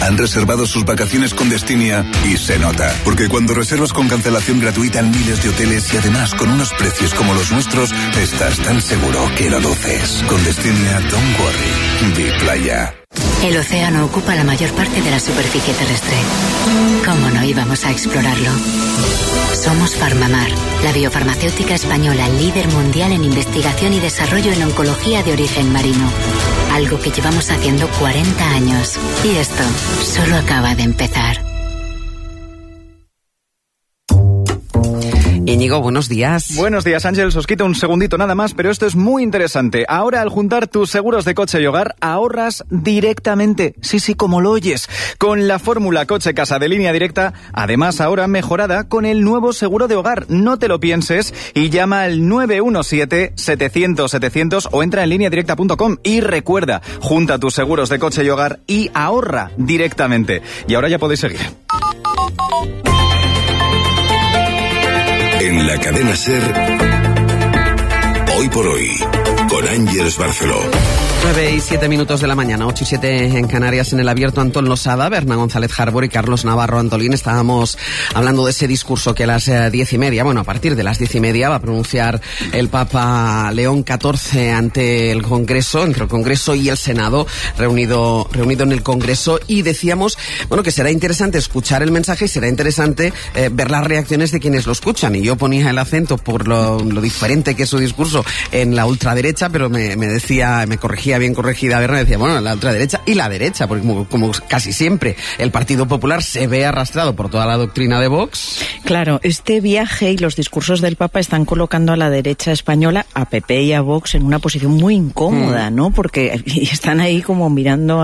Han reservado sus vacaciones con Destinia y se nota. Porque cuando reservas con cancelación gratuita en miles de hoteles y además con unos precios como los nuestros, estás tan seguro que lo luces. Con Destinia, don't worry. Be Playa. El océano ocupa la mayor parte de la superficie terrestre. ¿Cómo no íbamos a explorarlo? Somos Farmamar, la biofarmacéutica española líder mundial en investigación y desarrollo en oncología de origen marino. Algo que llevamos haciendo 40 años. Y esto solo acaba de empezar. Íñigo, buenos días. Buenos días, Ángeles. Os quito un segundito nada más, pero esto es muy interesante. Ahora, al juntar tus seguros de coche y hogar, ahorras directamente. Sí, como lo oyes. Con la fórmula coche-casa de Línea Directa, además ahora mejorada con el nuevo seguro de hogar. No te lo pienses y llama al 917-700-700 o entra en lineadirecta.com. Y recuerda, junta tus seguros de coche y hogar y ahorra directamente. Y ahora ya podéis seguir. En la cadena SER, Hoy por Hoy, con Ángeles Barceló. 9:07 de la mañana, 8:07 en Canarias, en el abierto Antón Losada, Berna González Harbor y Carlos Navarro Antolín. Estábamos hablando de ese discurso que a las 10:30, bueno, a partir de las 10:30 va a pronunciar el Papa León XIV ante el Congreso, entre el Congreso y el Senado, reunido en el Congreso, y decíamos, bueno, que será interesante escuchar el mensaje y será interesante ver las reacciones de quienes lo escuchan. Y yo ponía el acento por lo diferente que es su discurso en la ultraderecha, pero me corregía bien corregida Berna, decía, bueno, la ultraderecha y la derecha, porque como casi siempre el Partido Popular se ve arrastrado por toda la doctrina de Vox. Claro, este viaje y los discursos del Papa están colocando a la derecha española, a PP y a Vox, en una posición muy incómoda, ¿no? Porque están ahí como mirando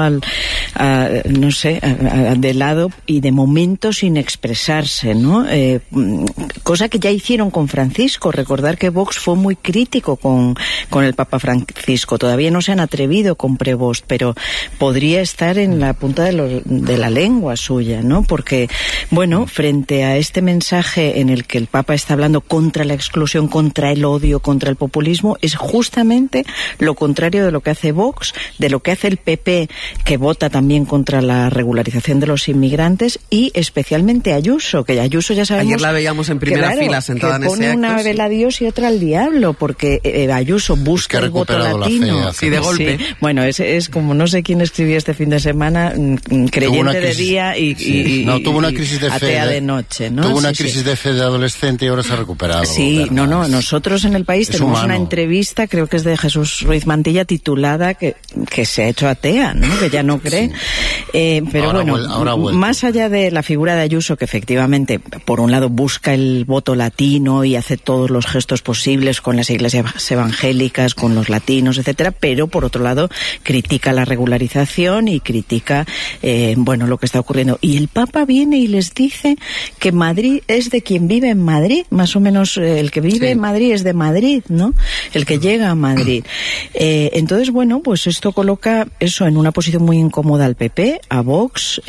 de lado y de momento sin expresarse, ¿no? Cosa que ya hicieron con Francisco. Recordar que Vox fue muy crítico con el Papa Francisco. Todavía no se han atrevido con Prevost, pero podría estar en la punta de la lengua suya, ¿no? Porque, bueno, frente a este mensaje en el que el Papa está hablando contra la exclusión, contra el odio, contra el populismo, es justamente lo contrario de lo que hace Vox, de lo que hace el PP, que vota también contra la regularización de los inmigrantes, y especialmente Ayuso, que Ayuso ya sabemos... Ayer la veíamos en primera fila sentada en ese acto. Que pone una vela a Dios y otra al diablo, porque Ayuso busca el voto latino. Sí, de golpe. Sí. Bueno, es como, no sé quién escribió este fin de semana, creyente de día y tuvo una crisis de fe, atea de noche, ¿no? Tuvo una crisis de fe de adolescente y ahora se ha recuperado. Sí, ¿verdad? nosotros en El País tenemos una entrevista, creo que es de Jesús Ruiz Mantilla, titulada que se ha hecho atea, ¿no? Que ya no cree. Sí. Pero ahora más allá de la figura de Ayuso, que efectivamente, por un lado, busca el voto latino y hace todos los gestos posibles con las iglesias evangélicas, con los latinos, etcétera, pero por otro lado critica la regularización y critica lo que está ocurriendo. Y el Papa viene y les dice que Madrid es de quien vive en Madrid, más o menos el que vive en Madrid es de Madrid, ¿no? El que llega a Madrid. Entonces, bueno, pues esto coloca eso en una posición muy incómoda al PP, a Vox.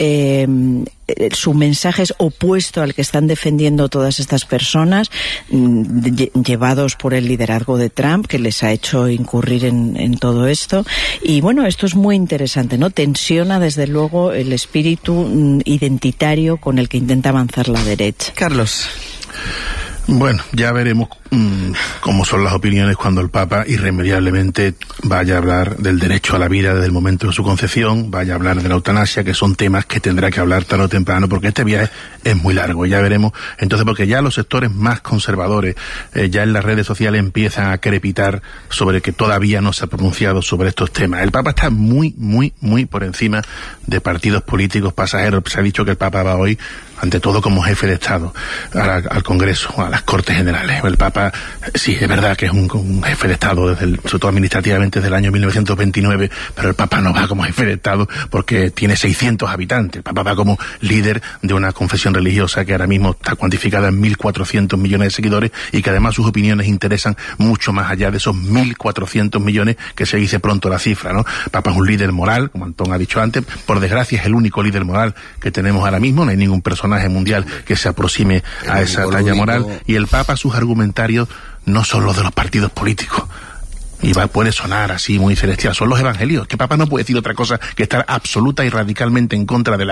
Su mensaje es opuesto al que están defendiendo todas estas personas, llevados por el liderazgo de Trump, que les ha hecho incurrir en todo esto. Y bueno, esto es muy interesante, ¿no? Tensiona desde luego el espíritu identitario con el que intenta avanzar la derecha. Carlos. Bueno, ya veremos cómo son las opiniones cuando el Papa irremediablemente vaya a hablar del derecho a la vida desde el momento de su concepción, vaya a hablar de la eutanasia, que son temas que tendrá que hablar tarde o temprano, porque este viaje es muy largo, ya veremos. Entonces, porque ya los sectores más conservadores, ya en las redes sociales empiezan a crepitar sobre que todavía no se ha pronunciado sobre estos temas. El Papa está muy, muy, muy por encima de partidos políticos pasajeros. Se ha dicho que el Papa va hoy, ante todo, como jefe de Estado, al Congreso, a las Cortes Generales. El Papa, sí, es verdad que es un jefe de Estado, sobre todo administrativamente, desde el año 1929, pero el Papa no va como jefe de Estado porque tiene 600 habitantes. El Papa va como líder de una confesión religiosa que ahora mismo está cuantificada en 1.400 millones de seguidores y que además sus opiniones interesan mucho más allá de esos 1.400 millones que se dice pronto la cifra, ¿no? El Papa es un líder moral, como Antón ha dicho antes, por desgracia es el único líder moral que tenemos ahora mismo, no hay ningún personaje mundial que se aproxime a esa talla moral, y el Papa, sus argumentarios no son los de los partidos políticos. Y puede sonar así muy celestial, son los evangelios, que el Papa no puede decir otra cosa que estar absoluta y radicalmente en contra de la